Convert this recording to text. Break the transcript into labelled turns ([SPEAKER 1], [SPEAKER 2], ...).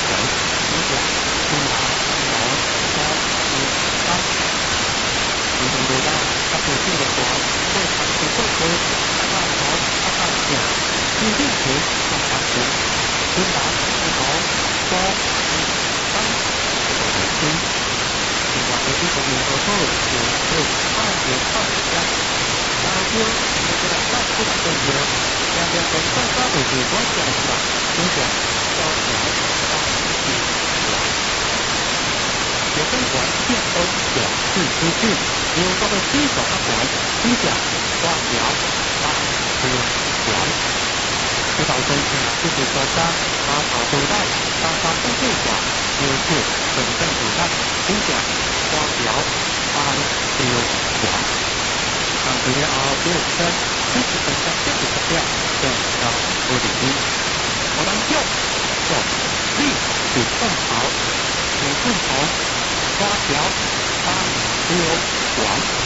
[SPEAKER 1] 学生团建恩表示支持，由各位推手团分享花苗大车团。指导中心就是专家把跑队带大发布队长优势本政府站分享花苗大车团。上个月6月份支持本站政府票更高5点1。我们用手力比更好，有共同花条大车团。